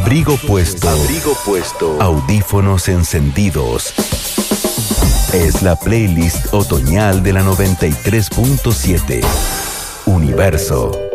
Abrigo puesto. Audífonos encendidos. Es la playlist otoñal de la 93.7. Universo.